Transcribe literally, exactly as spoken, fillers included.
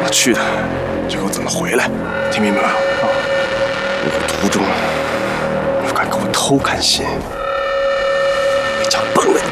么去的，就给我怎么回来，听明白没有？啊！如果途中你敢给我偷看信，一脚蹦了你！